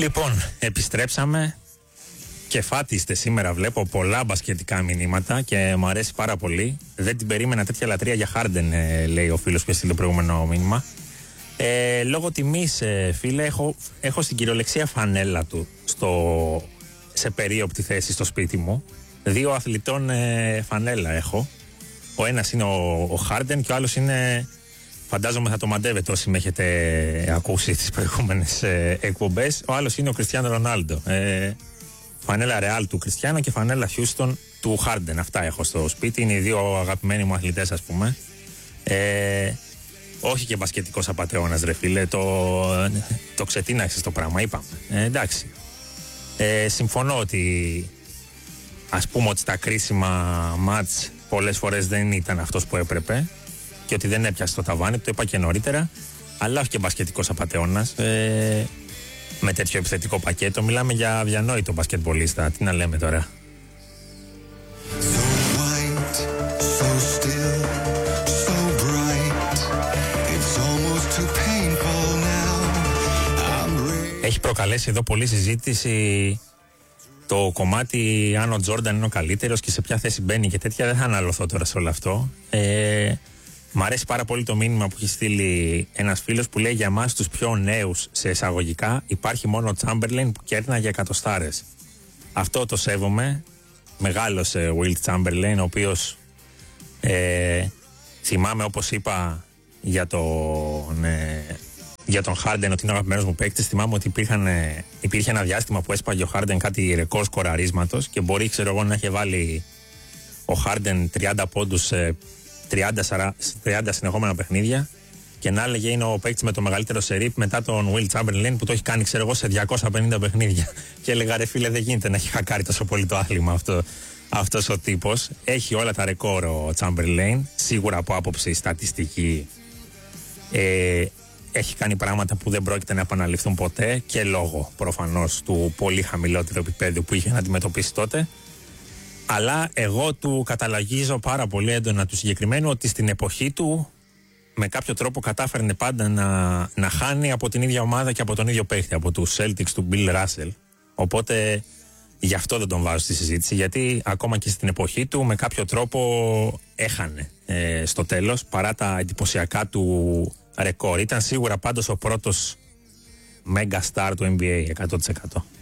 Λοιπόν, επιστρέψαμε και φάτιστε σήμερα. Βλέπω πολλά μπασκετικά μηνύματα και μου αρέσει πάρα πολύ. Δεν την περίμενα τέτοια λατρεία για Χάρντεν, λέει ο φίλος που έστειλε το προηγούμενο μήνυμα. Λόγω τιμής, φίλε, έχω στην κυριολεξία φανέλα του σε περίοπτη θέση στο σπίτι μου. 2 αθλητών φανέλα έχω. Ο ένας είναι ο Χάρντεν και ο άλλος είναι, φαντάζομαι θα το μαντεύετε όσοι με έχετε ακούσει τις προηγούμενες εκπομπές, ο άλλος είναι ο Κριστιάνο Ρονάλντο. Φανέλα Ρεάλ του Κριστιάνο και φανέλα Χιούστον του Χάρντεν. Αυτά έχω στο σπίτι. Είναι οι 2 αγαπημένοι μου αθλητές, ας πούμε. Όχι και μπασκετικός απατεώνας, ρε φίλε. Το ξετίναξες το πράγμα, είπαμε. Εντάξει. Συμφωνώ ότι, ας πούμε, ότι στα κρίσιμα μάτς πολλές φορές δεν ήταν αυτός που έπρεπε και ότι δεν έπιασε το ταβάνι, το είπα και νωρίτερα, αλλά όχι και μπασκετικός απατεώνας. Με τέτοιο επιθετικό πακέτο μιλάμε για αδιανόητο μπασκετμπολίστα. Τι να λέμε τώρα. Έχει προκαλέσει εδώ πολλή συζήτηση το κομμάτι αν ο Τζόρνταν είναι ο καλύτερος και σε ποια θέση μπαίνει και τέτοια. Δεν θα αναλωθώ τώρα σε όλο αυτό. Μ' αρέσει πάρα πολύ το μήνυμα που έχει στείλει ένας φίλος που λέει: για εμάς τους πιο νέους, σε εισαγωγικά, υπάρχει μόνο ο Τσάμπερλεϊν που κέρναγε εκατοστάρες. Αυτό το σέβομαι. Μεγάλος Wilt Chamberlain, ο οποίος θυμάμαι, όπως είπα για τον Χάρντεν ότι είναι ο αγαπημένος μου παίκτης. Θυμάμαι ότι υπήρχε ένα διάστημα που έσπαγε ο Χάρντεν κάτι ρεκόρ σκοραρίσματος και μπορεί, ξέρω εγώ, να είχε βάλει ο Χάρντεν 30 πόντους σε 30 συνεχόμενα παιχνίδια και να έλεγε είναι ο παίκτης με το μεγαλύτερο σερί μετά τον Wilt Chamberlain που το έχει κάνει, ξέρω εγώ, σε 250 παιχνίδια. Και έλεγα, ρε φίλε, δεν γίνεται να έχει χακάρει τόσο πολύ το άθλημα αυτός ο τύπος. Έχει όλα τα ρεκόρ ο Chamberlain, σίγουρα από άποψη στατιστική. Έχει κάνει πράγματα που δεν πρόκειται να επαναληφθούν ποτέ και λόγω προφανώς του πολύ χαμηλότερου επίπεδου που είχε να αντιμετωπίσει τότε. Αλλά εγώ του καταλαγίζω πάρα πολύ έντονα του συγκεκριμένου ότι στην εποχή του με κάποιο τρόπο κατάφερνε πάντα να χάνει από την ίδια ομάδα και από τον ίδιο παίχτη, από τους Celtics του Bill Russell. Οπότε γι' αυτό δεν τον βάζω στη συζήτηση, γιατί ακόμα και στην εποχή του με κάποιο τρόπο έχανε στο τέλος παρά τα εντυπωσιακά του ρεκόρ. Ήταν σίγουρα πάντως ο πρώτος mega star του NBA 100%.